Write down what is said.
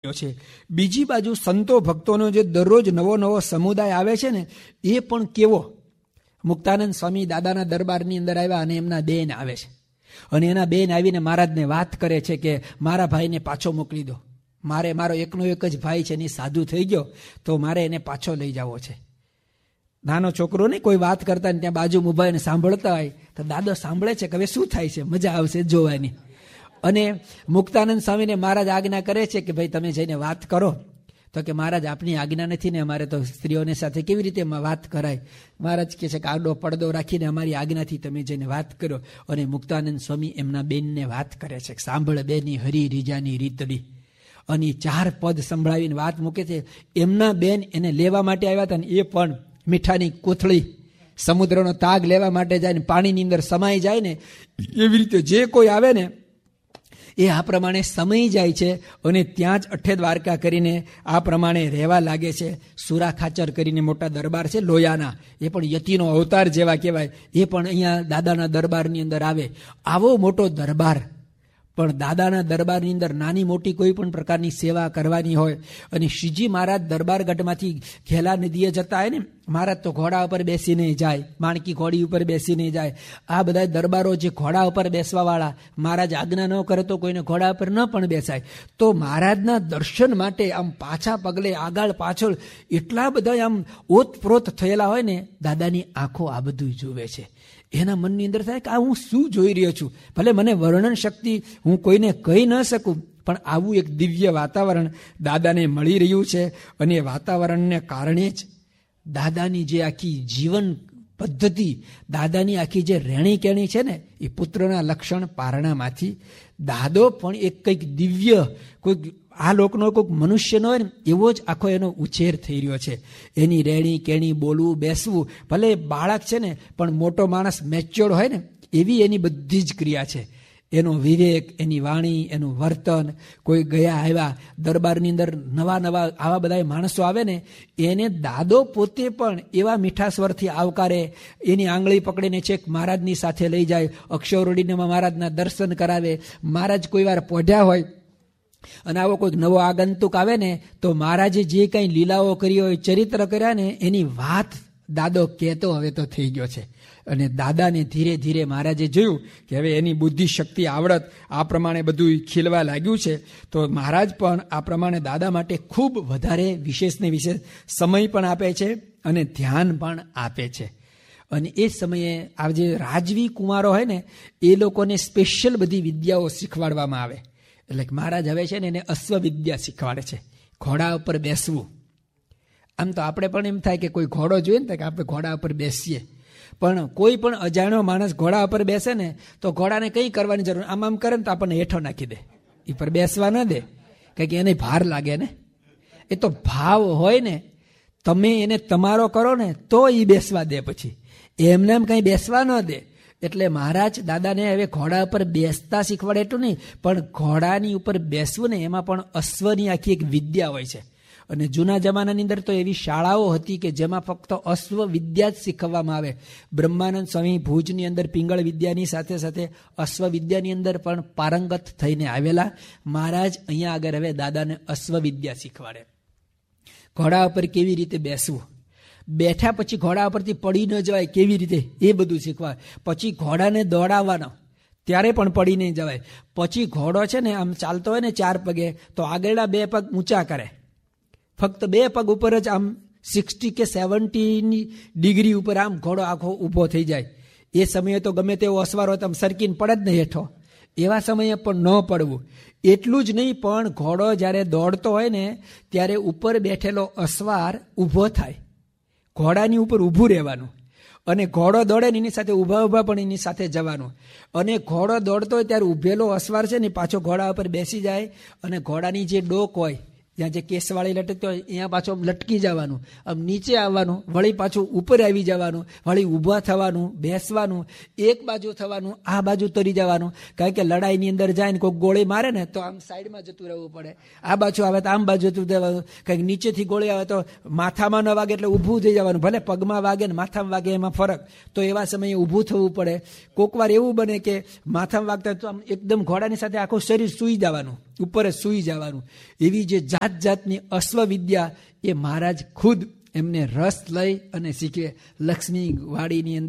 રહ્યો છે. બીજી બાજુ સંતો ભક્તોનો જે દરરોજ નવો નવો સમુદાય આવે છે ને, એ પણ કેવો. મુક્તાનંદ સ્વામી દાદાના દરબારની અંદર આવ્યા અને એમના બેન આવે છે, અને એના બેન આવીને મહારાજને વાત કરે છે કે મારા ભાઈને પાછો મોકલી દો, મારો એકનો એક જ ભાઈ છે, એની સાધુ થઈ ગયો, તો મારે એને પાછો લઈ જવો છે. નાનો છોકરો ને કોઈ વાત કરતા ને ત્યાં બાજુ ઉભા એને સાંભળતા હોય તો દાદો સાંભળે છે કે હવે શું થાય છે, મજા આવશે જોવાની. અને મુક્તાનંદ સ્વામીને મહારાજ આજ્ઞા કરે છે કે ભાઈ તમે જઈને વાત કરો. તો કે મહારાજ આપની આજ્ઞા નથી ને, અમારે તો સ્ત્રીઓને સાથે કેવી રીતે વાત કરાય. મહારાજ કહે છે કે આડો પડદો રાખીને અમારી આજ્ઞાથી તમે જઈને વાત કરો. અને મુક્તાનંદ સ્વામી એમના બેનને વાત કરે છે, સાંભળ બેની હરી રીજાની રીતડી. અને 4 પદ સંભળાવીને વાત મૂકે છે. એમના બેન એને લેવા માટે આવ્યા હતા ને એ પણ મીઠાની કોથળી સમુદ્રનો તાગ લેવા માટે જાય ને પાણીની અંદર સમાઈ જાય ને, એવી રીતે જે કોઈ આવે ને એ આ પ્રમાણે સમય જાય છે. અને ત્યાં જ અઠ્ઠે દ્વારકા કરીને આ પ્રમાણે રહેવા લાગે છે. સુરા ખાચર કરીને મોટા દરબાર છે લોયાના, એ પણ યતિનો અવતાર જેવા કહેવાય, એ પણ અહીંયા દાદાના દરબારની અંદર આવે. આવો મોટો દરબાર, પણ દાદાના દરબારની અંદર નાની મોટી કોઈ પણ પ્રકારની સેવા કરવાની હોય. અને શ્રીજી મહારાજ દરબારગઢમાંથી ઘેલા નદીએ જતા હોય ને, મહારાજ તો ઘોડા ઉપર બેસીને જાય, માણકી ઘોડી ઉપર બેસીને જાય. આ બધા દરબારો જે ઘોડા ઉપર બેસવા વાળા, મહારાજ આજ્ઞા ન કરે તો કોઈને ઘોડા ઉપર ન પણ બેસાય. તો મહારાજના દર્શન માટે આમ પાછા પગલે આગળ પાછળ એટલા બધા આમ ઓતપ્રોત થયેલા હોય ને, દાદાની આંખો આ બધું જુએ છે. એના મનની અંદર થાય કે આ હું શું જોઈ રહ્યો છું. ભલે મને વર્ણન શક્તિ હું કોઈને કહી ન શકું, પણ આવું એક દિવ્ય વાતાવરણ દાદાને મળી રહ્યું છે. અને એ વાતાવરણને કારણે જ દાદાની જે આખી જીવન પદ્ધતિ, દાદાની આખી જે રહેણી કેણી છે ને, એ પુત્રના લક્ષણ પારણામાંથી દાદો પણ એક કંઈક દિવ્ય, કોઈક આ લોકનો કોઈક મનુષ્યનો હોય ને એવો જ આખો એનો ઉછેર થઈ રહ્યો છે. એની રહેણી કેણી, બોલવું બેસવું, ભલે બાળક છે ને પણ મોટો માણસ મેચ્યોર્ડ હોય ને એવી એની બધી જ ક્રિયા છે. એનો વિવેક, એની વાણી, એનું વર્તન. કોઈ ગયા આવ્યા દરબારની અંદર નવા આવા બધા માણસો આવે ને, એને દાદો પોતે પણ એવા મીઠા સ્વરથી આવકારે. એની આંગળી પકડીને છેક મહારાજની સાથે લઈ જાય, અક્ષરોડીને મહારાજના દર્શન કરાવે. મહારાજ કોઈ વાર પોઢ્યા હોય અને આવો કોઈક નવો આગંતુક આવે ને, તો મહારાજે જે કંઈ લીલાઓ કરી હોય, ચરિત્ર કર્યા ને, એની વાત દાદો કહેતો હવે તો થઈ ગયો છે. અને દાદાને ધીરે ધીરે મહારાજે જોયું કે હવે એની બુદ્ધિ, શક્તિ, આવડત આ પ્રમાણે બધું ખીલવા લાગ્યું છે. તો મહારાજ પણ આ પ્રમાણે દાદા માટે ખૂબ વધારે વિશેષને વિશેષ સમય પણ આપે છે અને ધ્યાન પણ આપે છે. અને એ સમયે આ જે રાજવી કુમારો હોય ને, એ લોકોને સ્પેશિયલ બધી વિદ્યાઓ શીખવાડવામાં આવે. એટલે મહારાજ હવે છે ને એને અશ્વવિદ્યા શીખવાડે છે, ઘોડા ઉપર બેસવું. આમ તો આપણે પણ એમ થાય કે કોઈ ઘોડો જોઈએ ને કે આપણે ઘોડા ઉપર બેસીએ, પણ કોઈ પણ અજાણ્યો માણસ ઘોડા ઉપર બેસે ને તો ઘોડાને કંઈ કરવાની જરૂર, આમ કરે ને તો આપણને હેઠો નાખી દે, એ પર બેસવા ન દે, કારણ કે એને ભાર લાગે ને. એ તો ભાવ હોય ને, તમે એને તમારો કરો ને તો એ બેસવા દે, પછી એમને એમ કંઈ બેસવા ન દે. એટલે મહારાજ દાદાને હવે ઘોડા ઉપર બેસતા શીખવાડે એટલું નહીં, પણ ઘોડાની ઉપર બેસવું ને એમાં પણ અશ્વની આખી એક વિદ્યા હોય છે. અને જૂના જમાનાની અંદર તો એવી શાળાઓ હતી કે જેમાં ફક્ત અશ્વ વિદ્યા જ શીખવવામાં આવે. બ્રહ્માનંદ સ્વામી ભુજની અંદર પિંગળ વિદ્યાની સાથે સાથે અશ્વ વિદ્યાની અંદર પણ પારંગત થઈને આવેલા. મહારાજ અહીંયા આગળ હવે દાદાને અશ્વ વિદ્યા શીખવાડે. ઘોડા ઉપર કેવી રીતે બેસવું, બેઠા પછી ઘોડા ઉપરથી પડી ન જવાય કેવી રીતે, એ બધું શીખવાય. પછી ઘોડાને દોડાવવાનો, ત્યારે પણ પડી નહીં જવાય. પછી ઘોડો છે ને આમ ચાલતો હોય ને 4 પગે, તો આગળના 2 પગ ઊંચા કરે, ફક્ત 2 પગ ઉપર જ આમ 60 કે 70 ડિગ્રી ઉપર આમ ઘોડો આખો ઊભો થઈ જાય. એ સમયે તો ગમે તેવો અસવાર હોય તો આમ સરકીને પડે જ નહીં હેઠો, એવા સમયે પણ ન પડવું. એટલું જ નહીં, પણ ઘોડો જ્યારે દોડતો હોય ને ત્યારે ઉપર બેઠેલો અસવાર ઊભો થાય, ઘોડાની ઉપર ઊભું રહેવાનું. અને ઘોડો દોડે ને એની સાથે ઊભા પણ એની સાથે જવાનું. અને ઘોડો દોડતો હોય ત્યારે ઊભેલો અસવાર છે ને પાછો ઘોડા ઉપર બેસી જાય, અને ઘોડાની જે ડોક હોય, ત્યાં જે કેસવાળી લટકતી હોય અહીંયા પાછું લટકી જવાનું, આમ નીચે આવવાનું, વળી પાછું ઉપર આવી જવાનું, વળી ઊભા થવાનું, બેસવાનું, એક બાજુ થવાનું, આ બાજુ તરી જવાનું. કારણ કે લડાઈની અંદર જાય ને કોઈ ગોળી મારે ને તો આમ સાઈડમાં જતું રહેવું પડે, આ બાજુ આવે તો આમ બાજુ જતું રહેવાનું. કારણ કે નીચેથી ગોળી આવે તો માથામાં ન વાગે એટલે ઊભું થઈ જવાનું, ભલે પગમાં વાગે ને માથામાં વાગે એમાં ફરક, તો એવા સમયે ઊભું થવું પડે. કોક વાર એવું બને કે માથામાં વાગતા તો આમ એકદમ ઘોડાની સાથે આખું શરીર સૂઈ જવાનું, ઉપર જ સૂઈ જવાનું. એવી જે જાત જાતની અશ્વવિદ્યા એ મહારાજ ખુદ એમને રસ લઈ અને શીખવે. લક્ષ્મી વાડીની અંદર